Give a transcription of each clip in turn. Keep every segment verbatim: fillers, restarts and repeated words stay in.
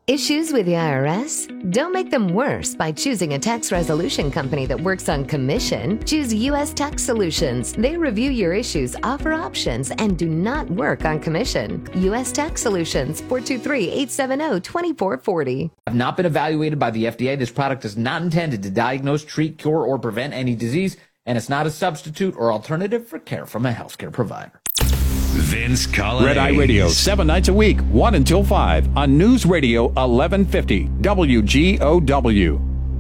Issues with the I R S? Don't make them worse by choosing a tax resolution company that works on commission. Choose U S Tax Solutions. They review your issues, offer options, and do not work on commission. U S Tax Solutions, four two three, eight seven zero, two four four zero. Have not been evaluated by the F D A. This product is not intended to diagnose, treat, cure, or prevent any disease, and it's not a substitute or alternative for care from a healthcare provider. Vince Collins. Red Eye Radio, seven nights a week, one until five on News Radio eleven fifty W G O W.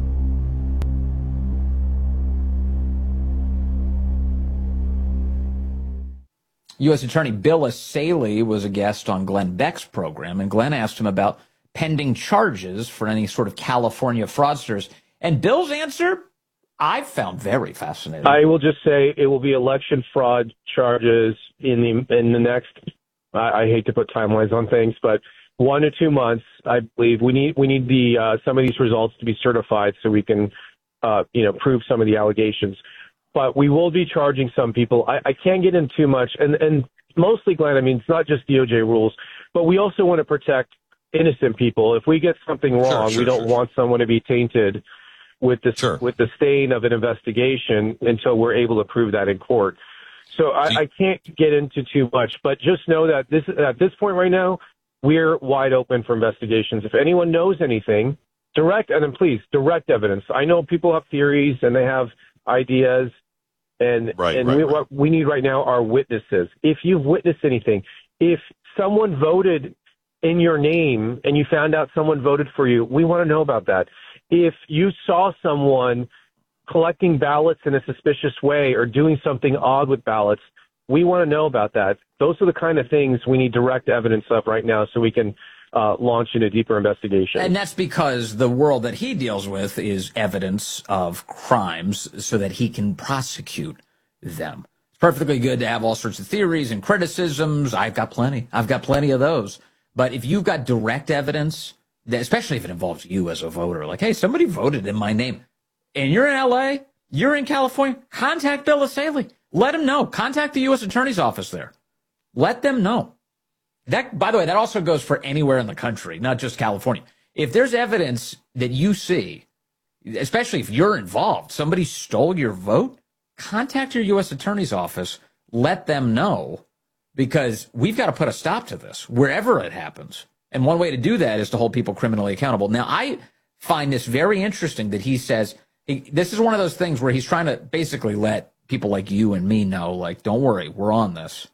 U S Attorney Bill Asaley was a guest on Glenn Beck's program, and Glenn asked him about pending charges for any sort of California fraudsters. And Bill's answer, I found very fascinating. I will just say it will be election fraud charges in the in the next. I, I hate to put timelines on things, but one to two months, I believe we need we need the uh, some of these results to be certified so we can, uh, you know, prove some of the allegations. But we will be charging some people. I, I can't get in too much, and and mostly, Glenn. I mean, it's not just D O J rules, but we also want to protect innocent people. If we get something wrong, sure, sure, we don't sure. want someone to be tainted with the sure. with the stain of an investigation until we're able to prove that in court. So I, I can't get into too much, but just know that this at this point right now, we're wide open for investigations. If anyone knows anything, direct, and then please, direct evidence. I know people have theories and they have ideas, and, right, and right, we, right. what we need right now are witnesses. If you've witnessed anything, if someone voted in your name and you found out someone voted for you, we want to know about that. If you saw someone collecting ballots in a suspicious way or doing something odd with ballots, we want to know about that. Those are the kind of things we need direct evidence of right now so we can uh, launch into a deeper investigation. And that's because the world that he deals with is evidence of crimes so that he can prosecute them. It's perfectly good to have all sorts of theories and criticisms. I've got plenty. I've got plenty of those. But if you've got direct evidence, especially if it involves you as a voter, like, hey, somebody voted in my name, and you're in L A, you're in California, contact Bill Asaley. Let him know. Contact the U S Attorney's Office there. Let them know. That, by the way, that also goes for anywhere in the country, not just California. If there's evidence that you see, especially if you're involved, somebody stole your vote, contact your U S Attorney's Office. Let them know, because we've got to put a stop to this wherever it happens. And one way to do that is to hold people criminally accountable. Now, I find this very interesting that he says, he, this is one of those things where he's trying to basically let people like you and me know, like, don't worry, we're on this.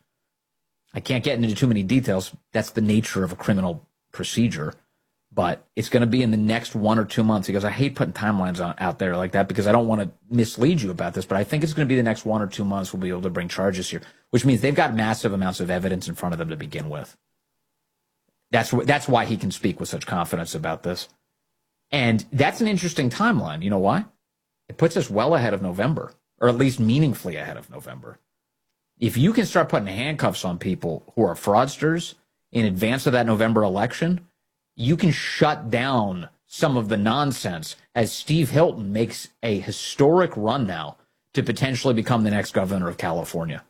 I can't get into too many details. That's the nature of a criminal procedure. But it's going to be in the next one or two months. He goes, I hate putting timelines on, out there like that because I don't want to mislead you about this, but I think it's going to be the next one or two months we'll be able to bring charges here, which means they've got massive amounts of evidence in front of them to begin with. That's that's why he can speak with such confidence about this. And that's an interesting timeline. You know why? It puts us well ahead of November, or at least meaningfully ahead of November. If you can start putting handcuffs on people who are fraudsters in advance of that November election, you can shut down some of the nonsense as Steve Hilton makes a historic run now to potentially become the next governor of California.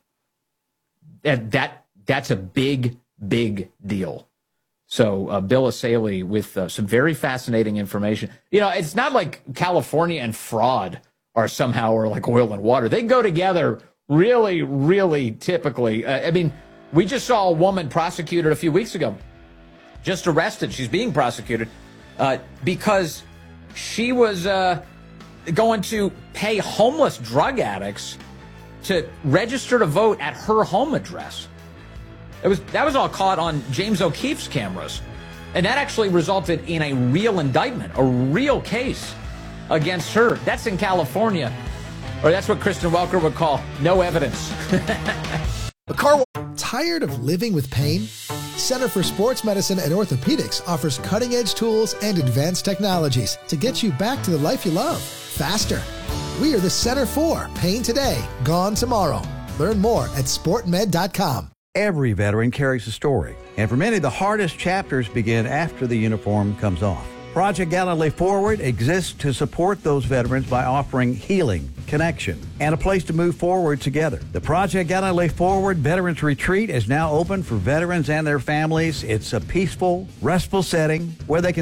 That, that that's a big, big deal. So uh, Bill Asaley with uh, some very fascinating information. You know, it's not like California and fraud are somehow or like oil and water. They go together really, really typically. Uh, I mean, we just saw a woman prosecuted a few weeks ago, just arrested. She's being prosecuted uh, because she was uh, going to pay homeless drug addicts to register to vote at her home address. It was that was all caught on James O'Keefe's cameras. And that actually resulted in a real indictment, a real case against her. That's in California. Or that's what Kristen Welker would call no evidence. A car. Tired of living with pain? Center for Sports Medicine and Orthopedics offers cutting-edge tools and advanced technologies to get you back to the life you love faster. We are the Center for Pain Today, Gone Tomorrow. Learn more at sport med dot com. Every veteran carries a story, and for many, the hardest chapters begin after the uniform comes off. Project Gallantly Forward exists to support those veterans by offering healing, connection, and a place to move forward together. The Project Gallantly Forward Veterans Retreat is now open for veterans and their families. It's a peaceful, restful setting where they can